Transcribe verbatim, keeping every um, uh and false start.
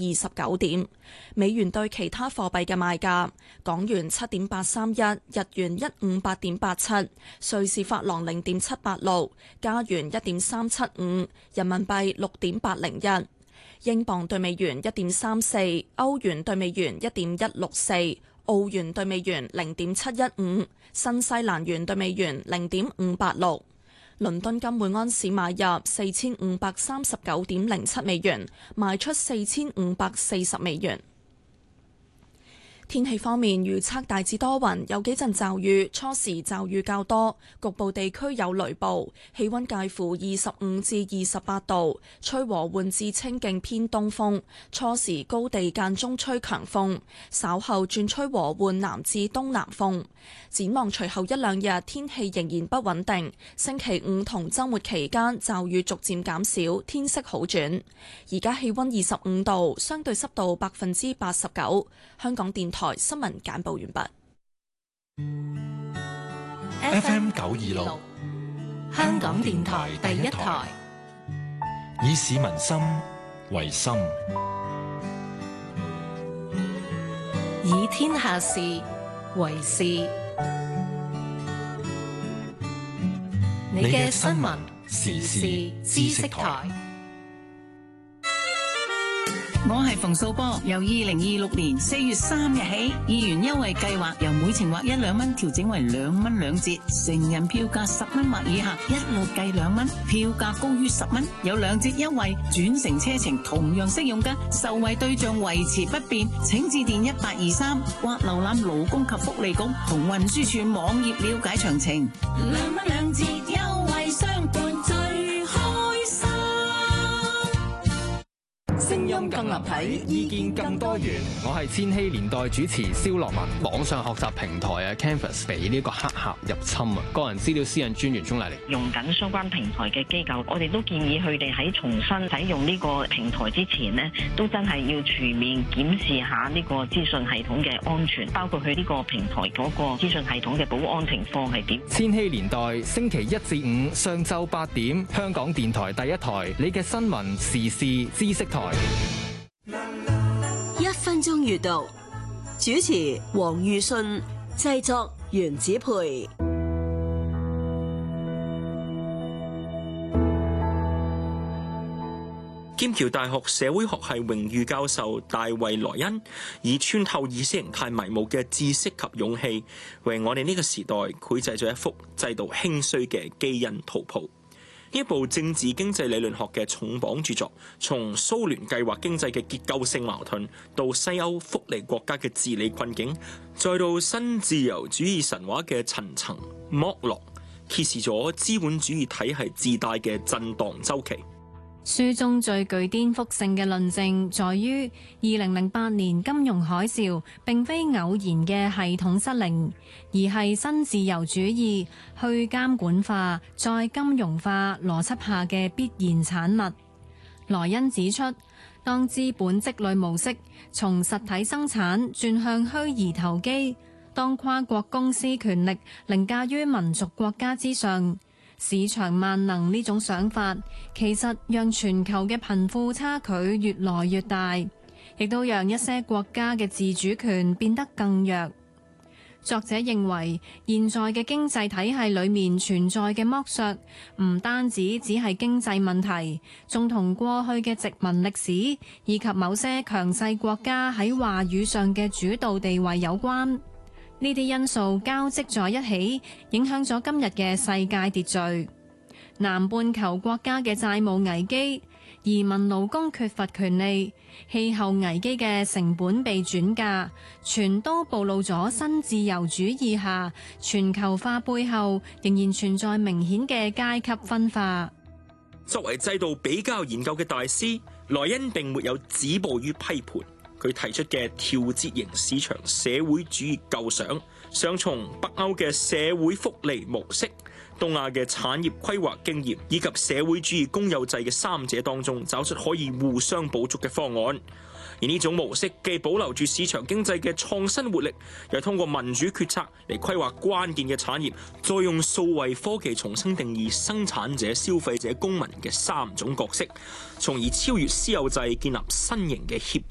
二十九點。美元對其他貨幣嘅賣價：港元七點八三一，日元一五八點八七，瑞士法郎零點七八六，加元一點三七五，人民幣六點八零一。英鎊對美元一點三四，歐元對美元一點一六四，澳元對美元零點七一五，新西蘭元對美元零點五八六。倫敦金每安士買入四千五百三十九點零七美元，賣出四千五百四十美元。天氣方面，預測大致多雲，有幾陣驟雨，初時驟雨較多，局部地區有雷暴，氣溫介乎二十五至二十八度，吹和緩至清勁偏東風，初時高地間中吹強風，稍後轉吹和緩南至東南風。展望隨後一兩日天氣仍然不穩定，星期五同週末期間驟雨逐漸減少，天色好轉。而家氣溫二十五度，相對濕度百分之八十九。香港電台新聞簡報完畢。 F M 九二六，香港電台第一台，以市民心為心， 以天下事為事。你嘅新聞時事知識台。 我係馮素波，由二零二六年四月三日起，議員優惠計劃由每程劃一兩蚊調整為兩蚊兩折，成人票價十蚊或以下一律計兩蚊，票價高於十蚊有兩折優惠，轉乘車程同樣適用㗎，受惠對象維持不變，請致電一八二三或瀏覽勞工及福利局同運輸署網頁了解詳情。兩蚊兩折優惠相伴最開心。 聲音更立體，意見更多元。我係千禧年代主持蕭樂文。網上學習平台啊 Canvas 被呢個黑客入侵啊，個人資料私隱專員鍾麗玲。 用緊相關平台嘅機構，我哋都建議佢哋喺重新使用呢個平台之前呢，都真係要全面檢視下呢個資訊系統嘅安全，包括佢呢個平台嗰個資訊系統嘅保安情況係點。 千禧年代星期一至五上晝八點，香港電台第一台，你嘅新聞時事知識台。 一分鐘閱讀，主持黃裕信，製作袁子培。 劍橋大學社會學系榮譽教授大衛萊恩以穿透意識形態迷霧嘅知識及勇氣，為我哋呢個時代繪製咗一幅制度興衰嘅基因圖譜。呢一部政治經濟理論學嘅重磅著作，從蘇聯計劃經濟嘅結構性矛盾，到西歐福利國家嘅治理困境，再到新自由主義神話嘅層層剝落，揭示咗資本主義體系自帶嘅震盪周期。 書中最具顛覆性嘅論證在於，二零零八年金融海嘯並非偶然嘅系統失靈，而係新自由主義去監管化再金融化邏輯下嘅必然產物。萊恩指出，當資本積累模式從實體生產轉向虛擬投機，當跨國公司權力凌駕於民族國家之上，市場萬能呢種想法，其實讓全球嘅貧富差距越來越大，亦都讓一些國家嘅自主權變得更弱。作者認為，現在嘅經濟體系裏面存在嘅剝削，唔單止只係經濟問題，仲同過去嘅殖民歷史以及某些強勢國家喺話語上嘅主導地位有關。呢啲因素交織在一起，影響咗今日嘅世界秩序。南半球國家嘅債務危機、移民勞工缺乏權利、氣候危機嘅成本被轉嫁，全都暴露咗新自由主義下全球化背後仍然存在明顯嘅階級分化。 作為制度比較研究嘅大師，萊恩並沒有止步於批判。佢提出嘅調節型市場社會主義構想，想從北歐嘅社會福利模式、東亞嘅產業規劃經驗以及社會主義公有制嘅三者當中，找出可以互相補足嘅方案。而呢種模式既保留住市場經濟嘅創新活力，又通過民主決策嚟規劃關鍵嘅產業，再用數位科技重新定義生產者、消費者、公民嘅三種角色，從而超越私有制，建立新型嘅協